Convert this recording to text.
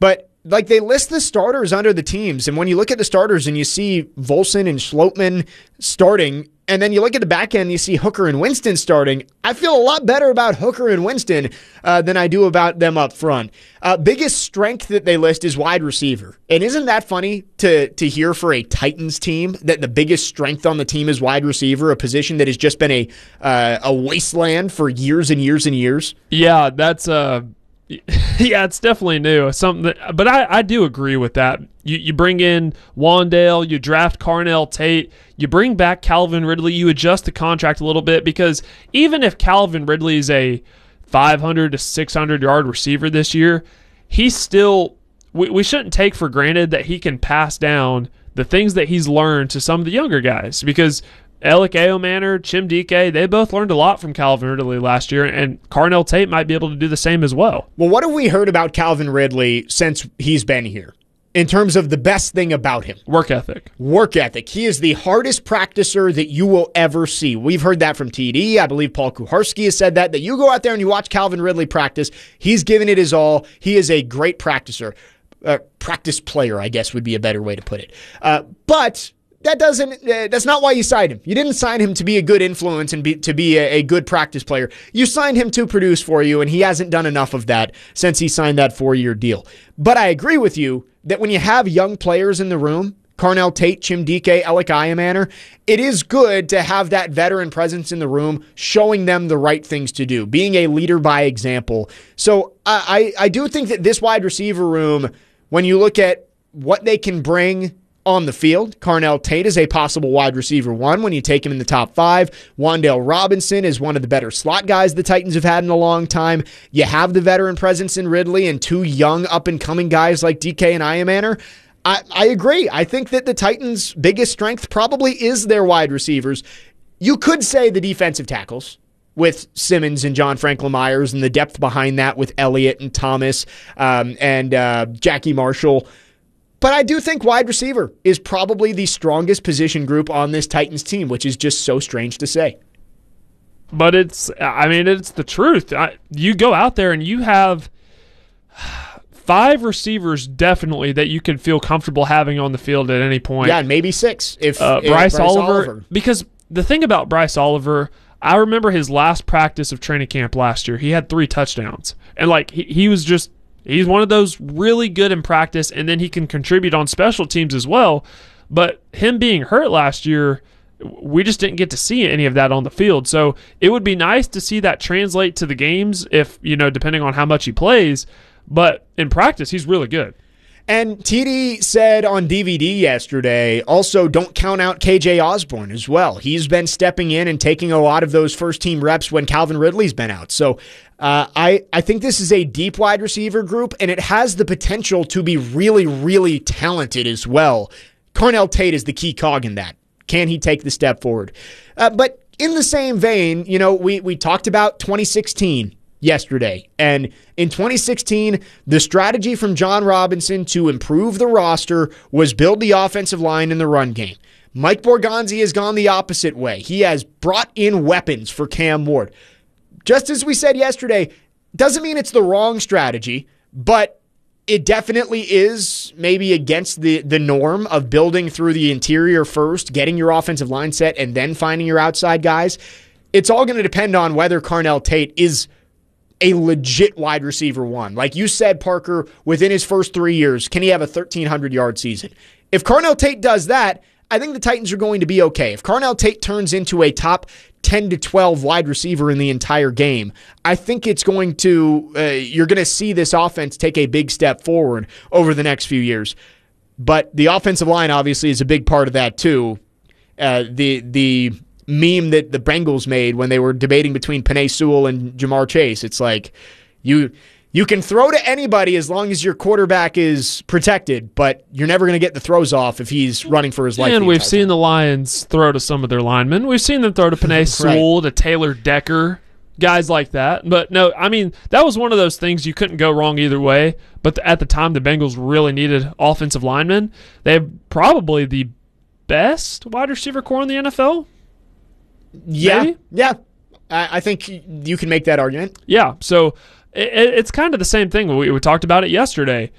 But like they list the starters under the teams, and when you look at the starters and you see Volson and Schlotman starting, and then you look at the back end and you see Hooker and Winston starting, I feel a lot better about Hooker and Winston than I do about them up front. Biggest strength that they list is wide receiver. And isn't that funny to hear for a Titans team that the biggest strength on the team is wide receiver, a position that has just been a wasteland for years and years and years? Yeah, that's yeah, it's definitely new. But I do agree with that. You bring in Wandale, you draft Carnell Tate, you bring back Calvin Ridley, you adjust the contract a little bit, because even if Calvin Ridley is a 500 to 600 yard receiver this year, he's still, we shouldn't take for granted that he can pass down the things that he's learned to some of the younger guys, because Alec Ayomanor, Chimdike, they both learned a lot from Calvin Ridley last year, and Carnell Tate might be able to do the same as well. Well, what have we heard about Calvin Ridley since he's been here in terms of the best thing about him? Work ethic. Work ethic. He is the hardest practicer that you will ever see. We've heard that from TD. I believe Paul Kuharsky has said that you go out there and you watch Calvin Ridley practice. He's given it his all. He is a great practicer. Practice player, I guess, would be a better way to put it. But that's not why you signed him. You didn't sign him to be a good influence and to be a good practice player. You signed him to produce for you, and he hasn't done enough of that since he signed that 4-year deal. But I agree with you that when you have young players in the room, Carnell Tate, Chimdike, Alec Ayomanor, it is good to have that veteran presence in the room showing them the right things to do, being a leader by example. So I do think that this wide receiver room, when you look at what they can bring on the field, Carnell Tate is a possible wide receiver 1 when you take him in the top 5. Wandale Robinson is one of the better slot guys the Titans have had in a long time. You have the veteran presence in Ridley and 2 young up-and-coming guys like DK and Ayomanor. I agree. I think that the Titans' biggest strength probably is their wide receivers. You could say the defensive tackles with Simmons and John Franklin Myers and the depth behind that with Elliott and Thomas and Jackie Marshall. But I do think wide receiver is probably the strongest position group on this Titans team, which is just so strange to say. But it's the truth. You go out there and you have 5 receivers definitely that you can feel comfortable having on the field at any point. Yeah, and maybe 6 if Bryce Oliver. Because the thing about Bryce Oliver, I remember his last practice of training camp last year. He had 3 touchdowns. And he was just, he's one of those really good in practice, and then he can contribute on special teams as well. But him being hurt last year, we just didn't get to see any of that on the field. So it would be nice to see that translate to the games if, depending on how much he plays. But in practice, he's really good. And TD said on DVD yesterday, also don't count out KJ Osborne as well. He's been stepping in and taking a lot of those first-team reps when Calvin Ridley's been out. So I think this is a deep wide receiver group, and it has the potential to be really, really talented as well. Carnell Tate is the key cog in that. Can he take the step forward? But in the same vein, we talked about 2016 yesterday. And in 2016, the strategy from John Robinson to improve the roster was build the offensive line in the run game. Mike Borgonzi has gone the opposite way. He has brought in weapons for Cam Ward. Just as we said yesterday, doesn't mean it's the wrong strategy, but it definitely is maybe against the norm of building through the interior first, getting your offensive line set, and then finding your outside guys. It's all going to depend on whether Carnell Tate is a legit wide receiver 1. Like you said, Parker, within his first 3 years, can he have a 1,300-yard season? If Carnell Tate does that, I think the Titans are going to be okay. If Carnell Tate turns into a top 10 to 12 wide receiver in the entire game, I think it's going to, you're going to see this offense take a big step forward over the next few years. But the offensive line obviously is a big part of that too. The meme that the Bengals made when they were debating between Penei Sewell and Jamar Chase. It's like you can throw to anybody as long as your quarterback is protected, but you're never going to get the throws off if he's running for his life. And we've seen the Lions throw to some of their linemen. We've seen them throw to Penei Sewell, to Taylor Decker, guys like that. But no, that was one of those things you couldn't go wrong either way. But at the time, the Bengals really needed offensive linemen. They have probably the best wide receiver core in the NFL. Yeah, maybe? Yeah. I think you can make that argument. Yeah, so it's kind of the same thing. We talked about it yesterday.